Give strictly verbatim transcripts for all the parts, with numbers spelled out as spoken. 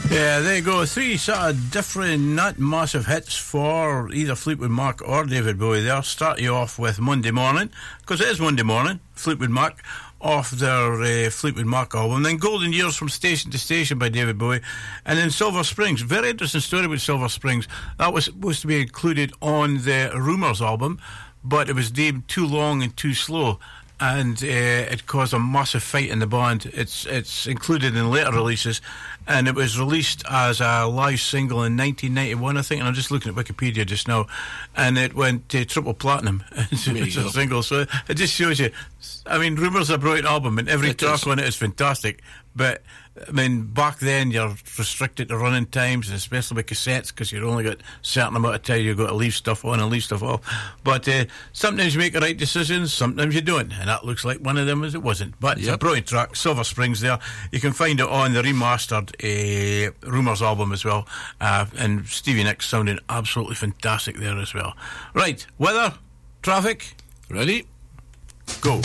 Yeah, there you go. Three sort of different, not massive hits for either Fleetwood Mac or David Bowie there. Start you off with Monday Morning, because it is Monday Morning, Fleetwood Mac, off their uh, Fleetwood Mac album. Then Golden Years from Station to Station by David Bowie. And then Silver Springs. Very interesting story about Silver Springs. That was supposed to be included on the Rumours album, but it was deemed too long and too slow. And uh, it caused a massive fight in the band. It's it's included in later releases, and it was released as a live single in nineteen ninety-one, I think. And I'm just looking at Wikipedia just now, and it went to triple platinum. It's a single, so it just shows you. I mean, Rumours a brilliant album, and every it track is. on it is fantastic. But I mean, back then you're restricted to running times, especially with cassettes, because you've only got a certain amount of time you've got to leave stuff on and leave stuff off. But uh, sometimes you make the right decisions, sometimes you don't, and that looks like one of them as it wasn't. But it's Yep. a brilliant track, Silver Springs there. You can find it on the remastered uh, Rumours album as well, uh, and Stevie Nicks sounding absolutely fantastic there as well. Right, weather, traffic, Ready? go.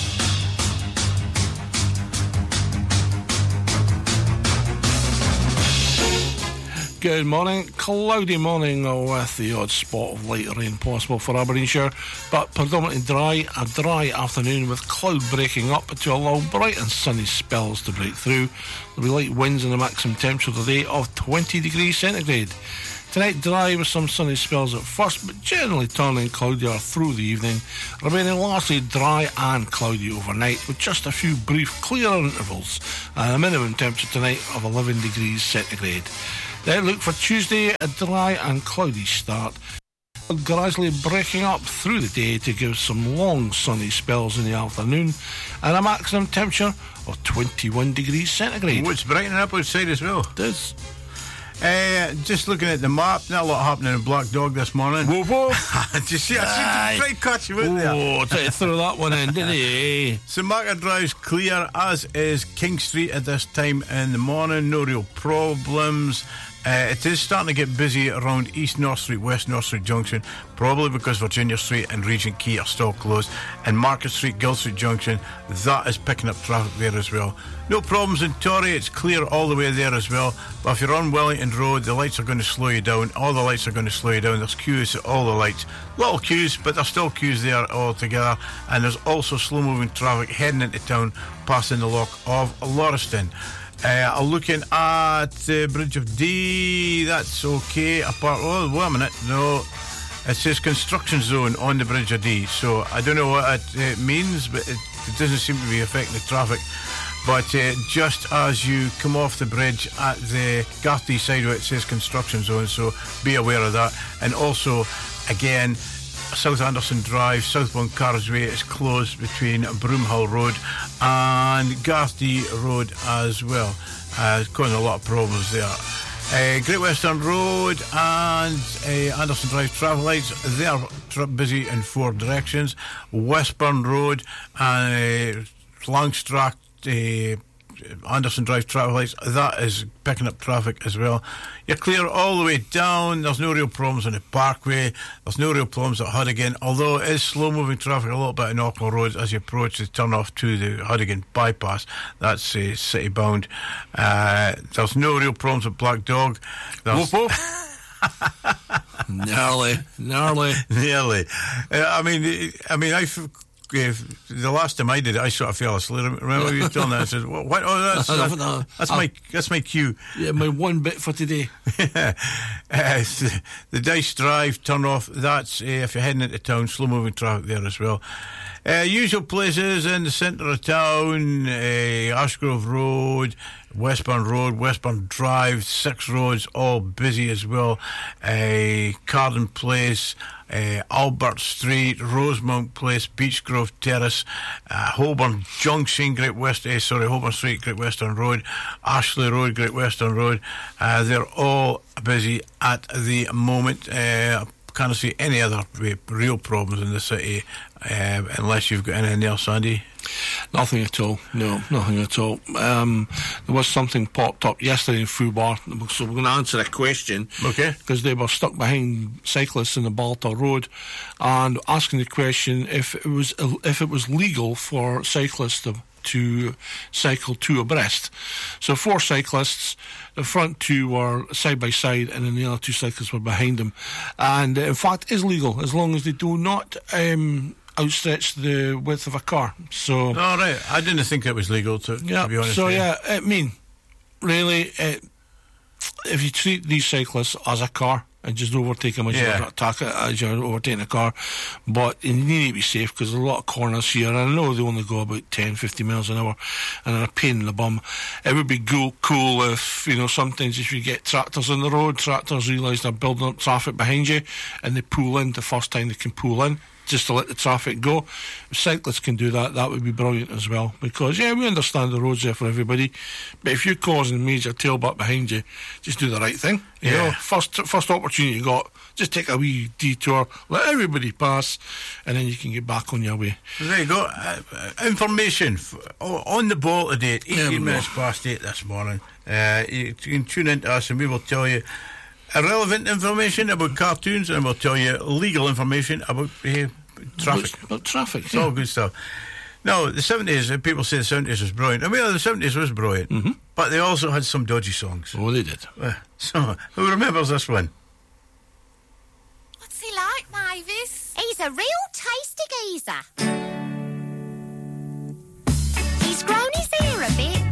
Good morning. Cloudy morning with the odd spot of light rain possible for Aberdeenshire, but predominantly dry. A dry afternoon with cloud breaking up to allow bright and sunny spells to break through. There'll be light winds and a maximum temperature today of twenty degrees centigrade. Tonight dry with some sunny spells at first, but generally turning cloudier through the evening, remaining largely dry and cloudy overnight with just a few brief clear intervals, and a minimum temperature tonight of eleven degrees centigrade. Then look for Tuesday, a dry and cloudy start, gradually breaking up through the day to give some long sunny spells in the afternoon, and a maximum temperature of twenty-one degrees centigrade. Oh, it's brightening up outside as well. It is. Uh, just looking at the map, not a lot happening in Black Dog this morning. Whoa, whoa. Did you see? I tried to catch you out there. Oh, tried to throw that one in, didn't he? St Margaret Drive's clear, as is King Street at this time in the morning. No real problems. Uh, it is starting to get busy around East North Street, West North Street Junction, probably because Virginia Street and Regent Quay are still closed. And Market Street, Guild Street Junction, that is picking up traffic there as well. No problems in Torrey, it's clear all the way there as well. But if you're on Wellington Road, the lights are going to slow you down. All the lights are going to slow you down. There's queues at all the lights. Little queues, but there's still queues there altogether. And there's also slow-moving traffic heading into town, passing the lock of Lauriston. Uh, looking at the Bridge of Dee, that's okay. Apart, oh, wait a minute, no, it says construction zone on the Bridge of Dee, so I don't know what it uh, means, but it, it doesn't seem to be affecting the traffic. But uh, just as you come off the bridge at the Garthy side where it says construction zone, so be aware of that. And also, again, South Anderson Drive, southbound carriageway is closed between Broomhill Road and Garthy Road as well. Uh, it's causing a lot of problems there. Uh, Great Western Road and uh, Anderson Drive traffic lights, they're tra- busy in four directions. Westburn Road and uh, Langstrath, uh, Anderson Drive traffic lights, that is picking up traffic as well. You're clear all the way down. There's no real problems on the Parkway. There's no real problems at Huddigan, although it is slow moving traffic a little bit in Auckland Road as you approach the turn off to the Huddigan bypass. That's uh, city bound. Uh, there's no real problems with Black Dog. There's Woof, woof. Gnarly, gnarly. Nearly. Uh, I mean, I mean, I. If the last time I did it, I sort of fell asleep. Remember you were telling that? I said, "What? what? Oh, that's that's, no, that's uh, my that's my cue." Yeah, my one bit for today. uh, the, the Dice Drive turn off. That's uh, if you're heading into town, slow moving traffic there as well. Uh, usual places in the centre of town: uh, Ashgrove Road, Westburn Road, Westburn Drive, Six Roads, all busy as well. Uh, Carden Place, uh, Albert Street, Rosemount Place, Beechgrove Terrace, uh, Holborn Junction, Great West, uh, sorry, Holborn Street, Great Western Road, Ashley Road, Great Western Road. Uh, they're all busy at the moment. Uh, can't see any other uh, real problems in the city uh, unless you've got anything else, Andy. Nothing at all. No, nothing at all. Um, there was something popped up yesterday in Fubar, so we're going to answer a question. Okay. Because they were stuck behind cyclists in the Balta Road, and asking the question if it was if it was legal for cyclists to to cycle two abreast. So four cyclists, the front two were side by side, and then the other two cyclists were behind them. And uh, in fact, it's legal as long as they do not um, outstretch the width of a car. So, all right, I didn't think it was legal to, yeah, to be honest. So yeah, yeah, I mean, really, uh, if you treat these cyclists as a car and just overtake them as, Yeah. you're, attack, as you're overtaking a car, but you need to be safe because there's a lot of corners here, and I know they only go about ten, fifty miles an hour, and they're a pain in the bum. It would be cool, cool if, you know, sometimes if you get tractors on the road, tractors realise they're building up traffic behind you, and they pull in the first time they can pull in, just to let the traffic go. If cyclists can do that, that would be brilliant as well, because yeah, we understand the road's there for everybody, but if you're causing a major tailback behind you, just do the right thing. You Yeah. know, first first opportunity you got, just take a wee detour, let everybody pass, and then you can get back on your way. there you go. Uh, uh, information f- o- on the ball today at There we eighteen go. minutes past eight this morning. Uh, you, you can tune into us and we will tell you irrelevant information about cartoons, and we'll tell you legal information about uh, traffic. About, about traffic, It's yeah. all good stuff. No, the seventies, uh, people say the seventies was brilliant. I mean, the seventies was brilliant, Mm-hmm. but they also had some dodgy songs. Oh, they did. Uh, so, who remembers this one? What's he like, Mavis? He's a real tasty geezer.